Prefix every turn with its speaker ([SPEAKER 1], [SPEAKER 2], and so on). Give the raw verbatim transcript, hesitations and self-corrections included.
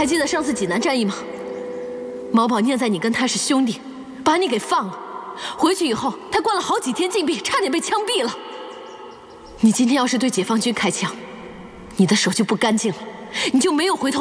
[SPEAKER 1] 还记得上次济南战役吗？毛宝念在你跟他是兄弟，把你给放了。回去以后，他关了好几天禁闭，差点被枪毙了。你今天要是对解放军开枪，你的手就不干净了，你就没有回头。